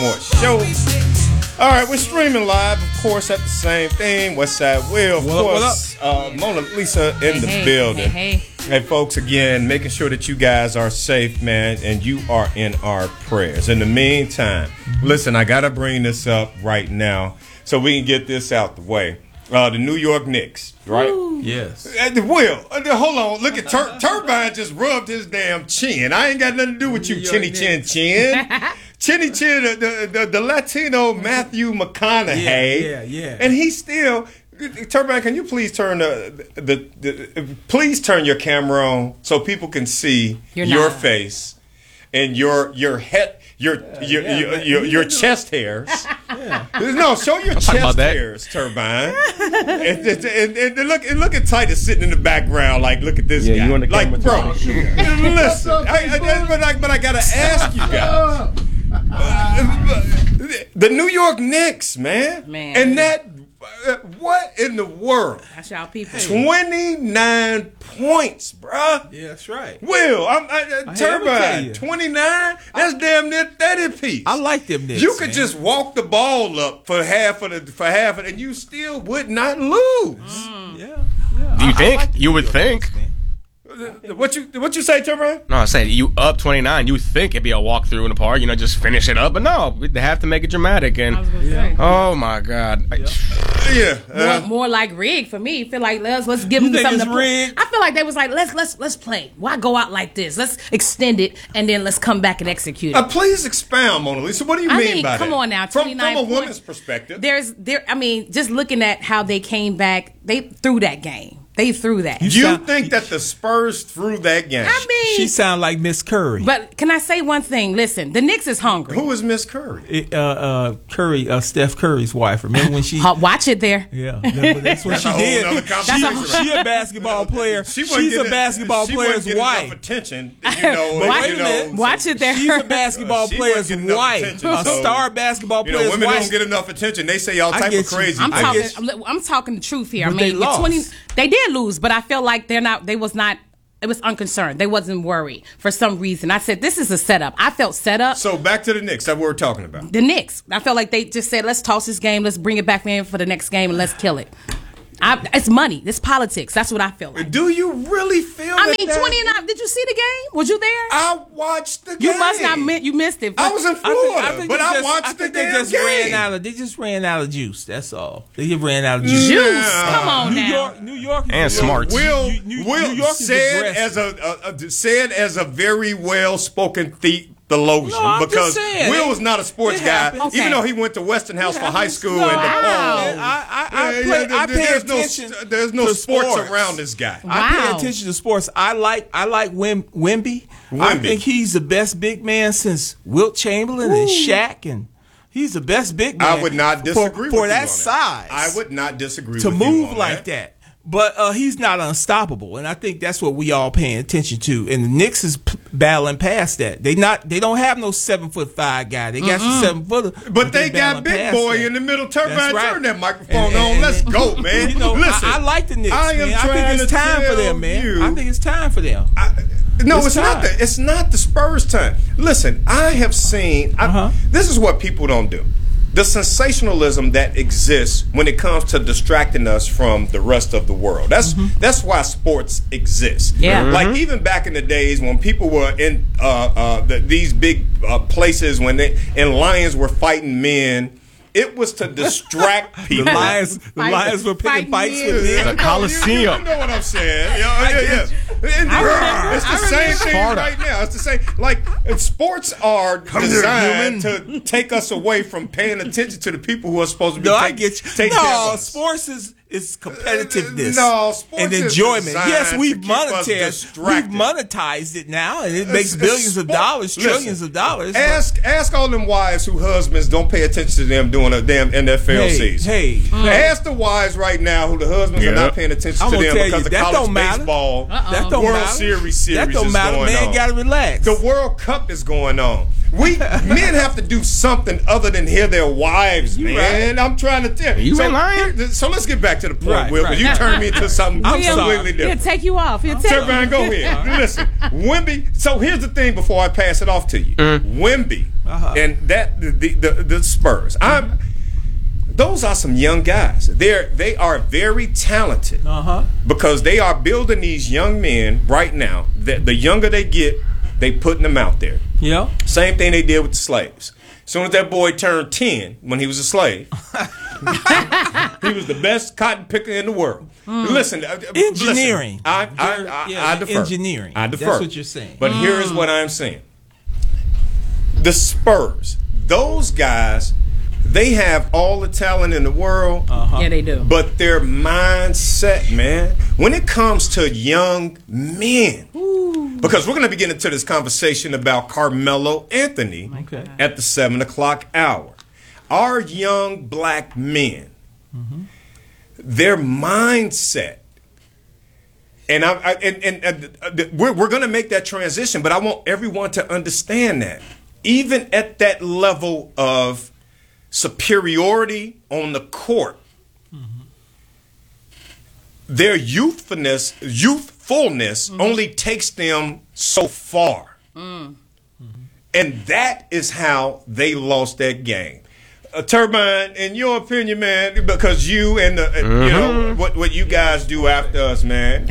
more show. All right, we're streaming live, of course, at the same thing. Westside Will, of course. Mona Lisa in the building. Hey, folks, again, making sure that you guys are safe, man, and you are in our prayers. In the meantime, listen, I got to bring this up right now so we can get this out the way. The New York Knicks, right? Ooh. Yes. Will, hold on. Look at Turbine just rubbed his damn chin. I ain't got nothing to do with you, Chinny Chin Chin. Chinny Chin, the Latino Matthew McConaughey. Yeah. And he still, Turbine, can you please turn please turn your camera on so people can see your face and your head. Your chest hairs. No, show your chest hairs, Turbine. and look at Titus sitting in the background. Like, look at this guy. You on the like, bro, listen. But I gotta ask you guys. The New York Knicks, man. And that. What in the world? That's y'all people. 29 points, bruh. Yeah, that's right. Will, Turbine, 29? That's damn near 30 piece. I like them Knicks. You could just walk the ball up for half of it, and you still would not lose. Yeah. You think? You would think. What you say, Turbine? No, I said you up 29. You would think it'd be a walkthrough in the park, just finish it up. But no, they have to make it dramatic. And oh my God, more like rigged for me. Feel like let's give them something to play. I feel like they was like let's play. Why go out like this? Let's extend it and then let's come back and execute it. Please expound, Mona Lisa. What do you mean by that? Come on now, from a woman's perspective. Just looking at how they came back, they threw that game. They threw that. You think that the Spurs threw that game? I mean, she sound like Miss Curry. But can I say one thing? Listen, the Knicks is hungry. Who is Miss Curry? Curry, Steph Curry's wife. Remember when she watch it there? Yeah, that's what she did. She a basketball player. She's a basketball player's wife. Enough attention, watch it there. She's a basketball player's wife. A star basketball player's wife. Women don't get enough attention. They say all type of crazy. I'm talking the truth here. I mean, they did lose, but I feel like it was unconcerned. They wasn't worried for some reason. I said, this is a setup. I felt set up. So back to the Knicks. That's what we're talking about. The Knicks. I felt like they just said, let's toss this game. Let's bring it back in for the next game and let's kill it. It's money. It's politics. That's what I feel like. Do you really feel I mean, 29. Did you see the game? Was you there? I watched the game. You must not you missed it. I was in Florida, but I watched the damn game. They just ran out of juice. That's all. They just ran out of juice. Come on now. New York and smart. Will said as a very well spoken theologian, because Will was not a sports guy, even though he went to Westinghouse for high school. There's no sports around this guy. I pay attention to sports. I like Wemby. I think he's the best big man since Wilt Chamberlain and Shaq, and he's the best big man. I would not disagree with you for that size. I would not disagree with you to move like that. But he's not unstoppable, and I think that's what we all paying attention to. And the Knicks is battling past that. They don't have no 7'5" guy. They got some 7-footer, but they got big boy in the middle. Turbine, turn that microphone on. Let's go, man. Listen, I like the Knicks. I think it's time for them, man. I think it's time for them. It's not the Spurs' time. Listen, I have seen. This is what people don't do. The sensationalism that exists when it comes to distracting us from the rest of the world. That's why sports exist. Yeah. Like even back in the days when people were in these big places and lions were fighting men. It was to distract people. The Lions were picking fights with men. The Coliseum. You know what I'm saying? Yeah. It's the same thing right now. It's the same. Like, sports are designed to take us away from paying attention to the people who are supposed to be taking care of us. Sports is competitiveness sports and enjoyment. Is yes, we've monetized it now, and it makes billions of dollars, trillions of dollars. Ask all them wives who husbands don't pay attention to them doing a damn NFL season. Ask the wives right now who the husbands are not paying attention to them because the college baseball World Series that don't matter. Man, gotta relax. The World Cup is going on. Men have to do something other than hear their wives, man. I'm trying to tell you. So let's get back to the point, Will, because you turned me into something completely different. He'll take you off. Turbine, go ahead. Listen, Wemby. So here's the thing before I pass it off to you. Wemby and that the Spurs. Those are some young guys. They are very talented because they are building these young men right now. The younger they get, they putting them out there. Yeah. Same thing they did with the slaves. As soon as that boy turned 10 when he was a slave, he was the best cotton picker in the world. Listen, engineering. I defer. Engineering. I defer. That's what you're saying. But here is what I'm saying. The Spurs, those guys, they have all the talent in the world. Yeah, they do. But their mindset, man, when it comes to young men, because we're going to be getting into this conversation about Carmelo Anthony at the 7 o'clock hour. Our young black men, their mindset, and we're going to make that transition, but I want everyone to understand that. Even at that level of superiority on the court, their youthfulness only takes them so far. And that is how they lost that game. Turbine, in your opinion, man, because you and the you know what you guys do after us, man.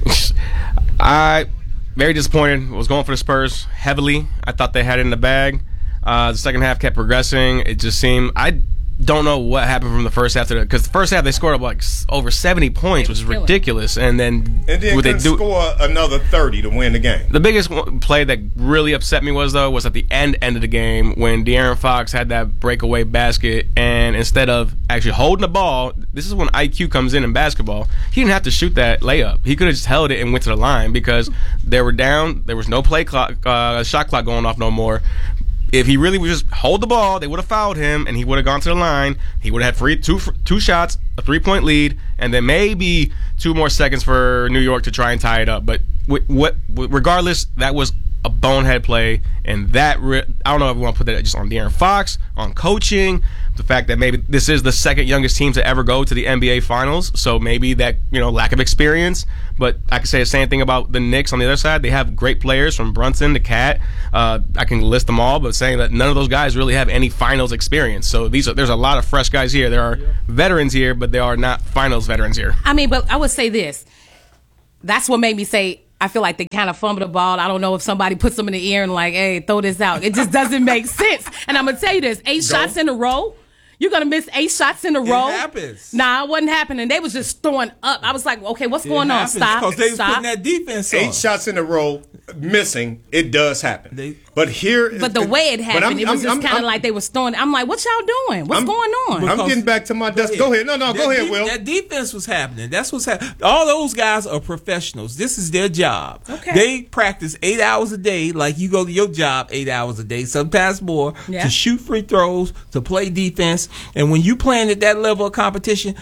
Very disappointed. Was going for the Spurs heavily. I thought they had it in the bag. The second half kept progressing. It just seemed I don't know what happened from the first half to because the first half they scored up like over 70 points, which is ridiculous. And then couldn't score another 30 to win the game. The biggest play that really upset me was at the end of the game when De'Aaron Fox had that breakaway basket, and instead of actually holding the ball, this is when IQ comes in basketball. He didn't have to shoot that layup. He could have just held it and went to the line because they were down. There was no play clock, shot clock going off no more. If he really would just hold the ball, they would have fouled him, and he would have gone to the line. He would have had two shots, a 3-point lead, and then maybe 2 more seconds for New York to try and tie it up. But regardless, that was a bonehead play, and I don't know if we want to put that just on De'Aaron Fox, on coaching, the fact that maybe this is the second youngest team to ever go to the NBA Finals, so maybe that lack of experience. But I can say the same thing about the Knicks on the other side. They have great players from Brunson to Cat. I can list them all, but saying that none of those guys really have any finals experience. So there's a lot of fresh guys here. There are veterans here, but there are not finals veterans here. I mean, but I would say this. That's what made me say I feel like they kind of fumbled the ball. I don't know if somebody puts them in the ear and like, hey, throw this out. It just doesn't make sense. And I'm going to tell you this, 8 shots in a row. You're going to miss 8 shots in a row? It happens. Nah, it wasn't happening. They was just throwing up. I was like, okay, what's going on? Stop. Because they was putting that defense on. 8 shots in a row, missing, it does happen. But the way it happened, it was just kind of like they was throwing. I'm like, what y'all doing? What's going on? I'm getting back to my desk. Go ahead. No, go ahead, Will. That defense was happening. That's what's happening. All those guys are professionals. This is their job. Okay. They practice 8 hours a day like you go to your job 8 hours a day, sometimes more, to shoot free throws, to play defense. And when you playing at that level of competition,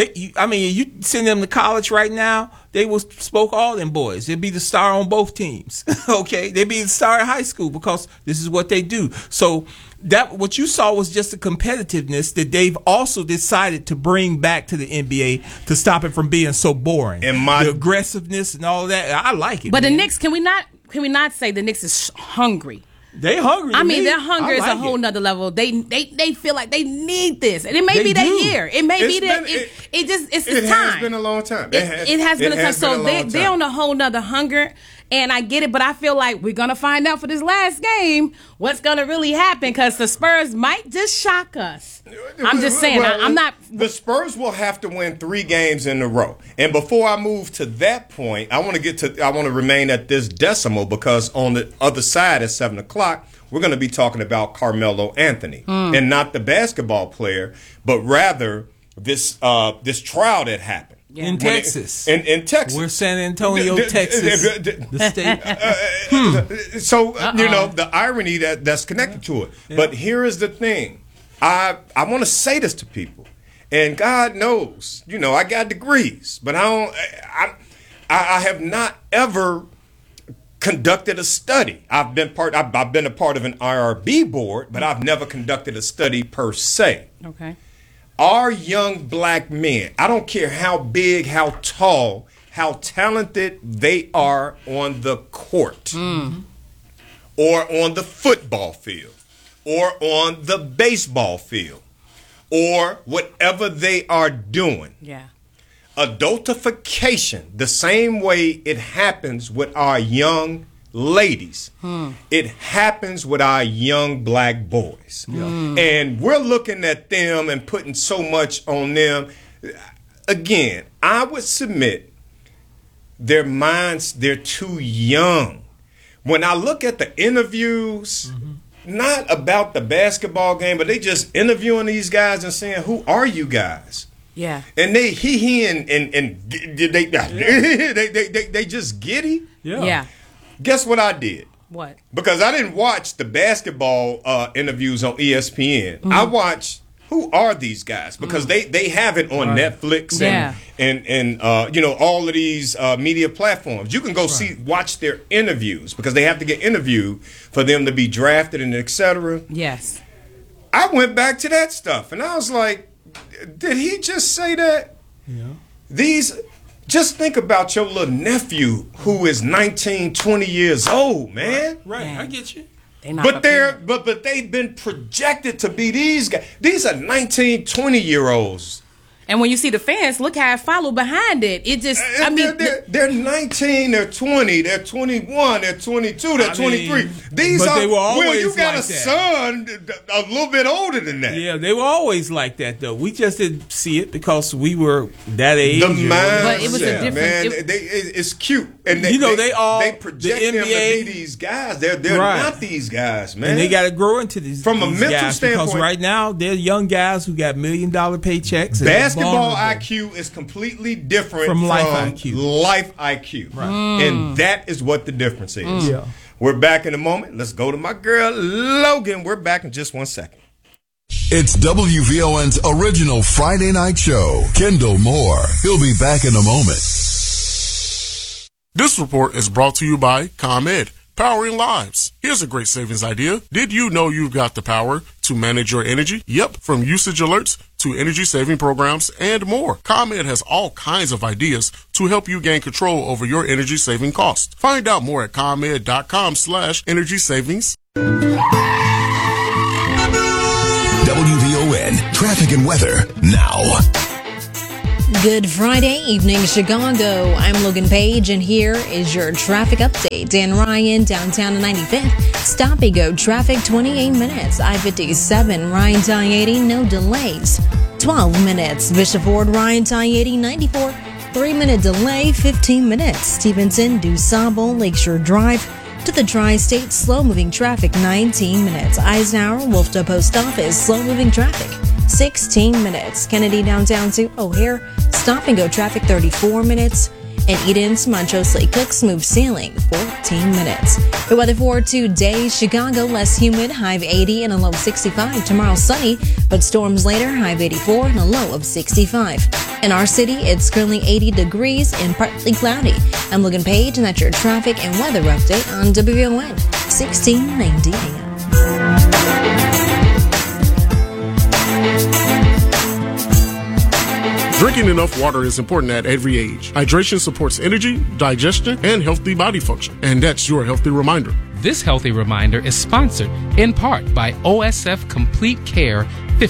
you send them to college right now, they will spoke all them boys. They'd be the star on both teams. Okay? They'd be the star in high school because this is what they do. So that what you saw was just the competitiveness that they've also decided to bring back to the NBA to stop it from being so boring. And the aggressiveness and all that. I like it. But the Knicks, can we not say the Knicks is hungry? They hungry. I mean, their hunger is a whole nother level. They feel like they need this, and it may be their year. It may be that it's time. It has been a long time. It has been a time. So they're on a whole nother hunger, and I get it. But I feel like we're gonna find out for this last game what's gonna really happen because the Spurs might just shock us. I'm just saying. I'm not. The Spurs will have to win 3 games in a row. And before I move to that point, I want to remain at this decimal because on the other side at 7 o'clock, we're going to be talking about Carmelo Anthony and not the basketball player, but rather this trial that happened. In Texas. In Texas. We're San Antonio, Texas. The state. So, the irony that's connected to it. Yeah. But here is the thing. I want to say this to people. And God knows, I got degrees, but I have not ever conducted a study. I've been a part of an IRB board, but I've never conducted a study per se. Okay. Our young black men, I don't care how big, how tall, how talented they are on the court or on the football field. or on the baseball field or whatever they are doing. Yeah. Adultification, the same way it happens with our young ladies, it happens with our young black boys. And we're looking at them and putting so much on them. Again, I would submit their minds, they're too young. When I look at the interviews, not about the basketball game, but they just interviewing these guys and saying, who are you guys? Yeah. And they they just giddy. Yeah. Guess what I did? What? Because I didn't watch the basketball interviews on ESPN. I watched who are these guys, because they have it on Netflix and you know, all of these media platforms. You can go watch their interviews, because they have to get interviewed for them to be drafted and etc. Yes. I went back to that stuff and I was like, did he just say that? Yeah. Just think about your little nephew who is 19, 20 years old, man. Right. I get you. But they've been projected to be these guys. These are 19, 20-year-olds. And when you see the fans, look how it followed behind it. It just, I mean, they're 19, they're 20, they're 21, they're 22, they're 23. These but are, they were always well, you got like a son a little bit older than that. Yeah, they were always like that, though. We just didn't see it because we were that age. The mindset, but it was a different, man. It's cute, and they project the NBA, them to be these guys. They're not these guys, man. And they got to grow into these from a mental guys, standpoint. Because right now they're young guys who got $1 million paychecks. Basketball IQ is completely different from life IQ. Right. And that is what the difference is. Yeah. We're back in a moment. Let's go to my girl, Logan. We're back in just 1 second. It's WVON's original Friday night show. Kendall Moore. He'll be back in a moment. This report is brought to you by ComEd, powering lives. Here's a great savings idea. Did you know you've got the power to manage your energy? Yep, from usage alerts to energy saving programs and more. ComEd has all kinds of ideas to help you gain control over your energy saving costs. Find out more at ComEd.com/energy savings. WVON traffic and weather now. Good Friday evening, Chicago. I'm Logan Page, and here is your traffic update. Dan Ryan, downtown to 95th. Stop and go traffic, 28 minutes. I-57, Ryan to I-80, no delays. 12 minutes. Bishop Ford, Ryan to I-80, 94. 3-minute delay, 15 minutes. Stevenson, DuSable, Lakeshore Drive. To the Tri-State, slow-moving traffic, 19 minutes. Eisenhower, Wolfta Post Office, slow-moving traffic, 16 minutes. Kennedy downtown to O'Hare, stop-and-go traffic, 34 minutes. And Eden's, Montrose Lake Cook, smooth sailing, 14 minutes. The weather for today, Chicago, less humid, high of 80 and a low of 65. Tomorrow, sunny, but storms later, high of 84 and a low of 65. In our city, it's currently 80 degrees and partly cloudy. I'm Logan Page, and that's your traffic and weather update on WVON, 1690 AM. Drinking enough water is important at every age. Hydration supports energy, digestion, and healthy body function. And that's your healthy reminder. This healthy reminder is sponsored in part by OSF Complete Care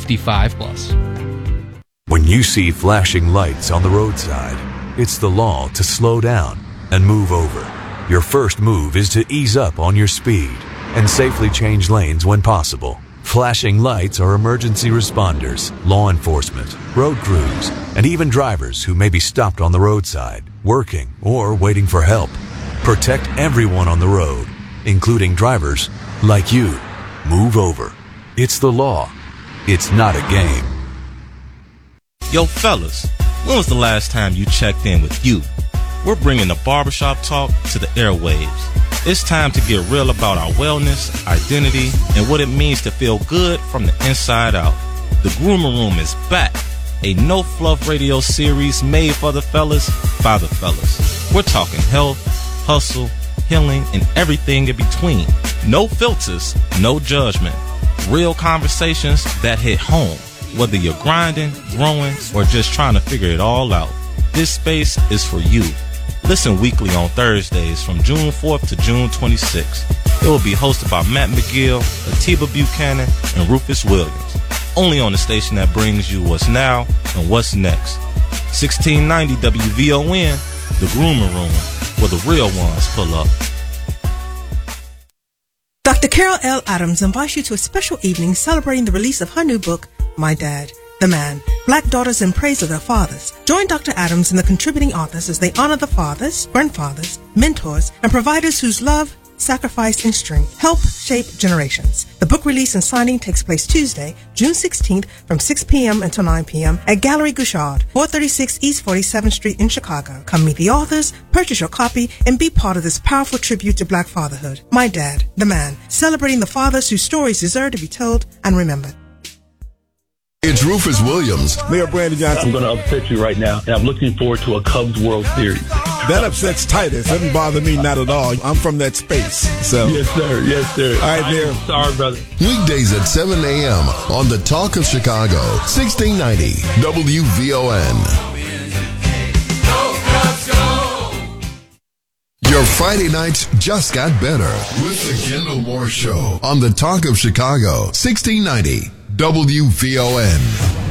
55+. When you see flashing lights on the roadside, it's the law to slow down and move over. Your first move is to ease up on your speed and safely change lanes when possible. Flashing lights are emergency responders, law enforcement, road crews, and even drivers who may be stopped on the roadside, working, or waiting for help. Protect everyone on the road, including drivers like you. Move over. It's the law. It's not a game. Yo, fellas, when was the last time you checked in with you? We're bringing the barbershop talk to the airwaves. It's time to get real about our wellness, identity, and what it means to feel good from the inside out. The Groomer Room is back, a no-fluff radio series made for the fellas, by the fellas. We're talking health, hustle, healing, and everything in between. No filters, no judgment. Real conversations that hit home, whether you're grinding, growing, or just trying to figure it all out. This space is for you. Listen weekly on Thursdays from June 4th to June 26th. It will be hosted by Matt McGill, Atiba Buchanan, and Rufus Williams. Only on the station that brings you what's now and what's next. 1690 WVON, the Groomer Room, where the real ones pull up. Dr. Carol L. Adams invites you to a special evening celebrating the release of her new book, My Dad, the Man, Black Daughters in Praise of Their Fathers. Join Dr. Adams and the contributing authors as they honor the fathers, grandfathers, mentors, and providers whose love, sacrifice, and strength help shape generations. The book release and signing takes place Tuesday, June 16th from 6 p.m. until 9 p.m. at Gallery Gouchard, 436 East 47th Street in Chicago. Come meet the authors, purchase your copy, and be part of this powerful tribute to Black fatherhood. My Dad, the Man, celebrating the fathers whose stories deserve to be told and remembered. It's Rufus Williams. Mayor Brandon Johnson. I'm going to upset you right now, and I'm looking forward to a Cubs World Series. That upsets Titus. Doesn't bother me, not at all. I'm from that space. So. Yes, sir. Yes, sir. All right, Mayor. Sorry, brother. Weekdays at 7 a.m. on The Talk of Chicago, 1690 WVON. Your Friday nights just got better with the Kendall Moore Show on The Talk of Chicago, 1690 WVON.